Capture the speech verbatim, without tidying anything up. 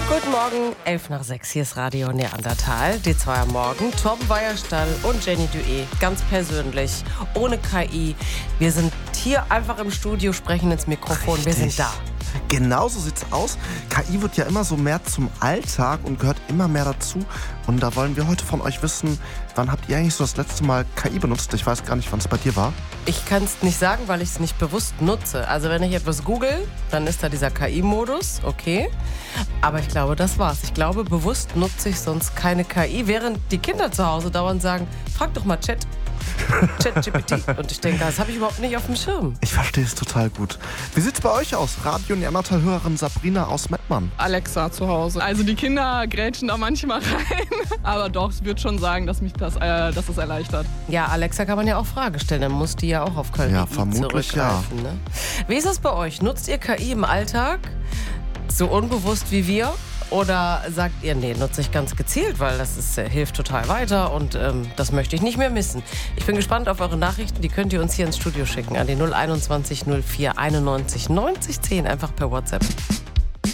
Guten Morgen, elf nach sechs, hier ist Radio Neandertal, D zwei am Morgen, Torben Weierstall und Jenny Duet, ganz persönlich, ohne K I. Wir sind hier einfach im Studio, sprechen ins Mikrofon, Richtig. Wir sind da. Genau so sieht's aus. K I wird ja immer so mehr zum Alltag und gehört immer mehr dazu. Und da wollen wir heute von euch wissen, wann habt ihr eigentlich so das letzte Mal K I benutzt? Ich weiß gar nicht, wann es bei dir war. Ich kann es nicht sagen, weil ich es nicht bewusst nutze. Also wenn ich etwas google, dann ist da dieser K I-Modus, okay. Aber ich glaube, das war's. Ich glaube, bewusst nutze ich sonst keine K I, während die Kinder zu Hause dauernd sagen, frag doch mal Chat. ChatGPT. Und ich denke, das habe ich überhaupt nicht auf dem Schirm. Ich verstehe es total gut. Wie sieht's bei euch aus? Radio Neandertal-Hörerin Sabrina aus Mettmann. Alexa zu Hause. Also die Kinder grätschen da manchmal rein. Aber doch, ich würde schon sagen, dass mich das, äh, dass das erleichtert. Ja, Alexa kann man ja auch Fragen stellen. Dann muss die ja auch auf K I Ja, vermutlich zurückgreifen. ja. Ne? Wie ist das bei euch? Nutzt ihr K I im Alltag so unbewusst wie wir? Oder sagt ihr, nee, nutze ich ganz gezielt, weil das ist, äh, hilft total weiter und ähm, das möchte ich nicht mehr missen. Ich bin gespannt auf eure Nachrichten, die könnt ihr uns hier ins Studio schicken an die null einundzwanzig null vier einundneunzig neunzig zehn, einfach per WhatsApp.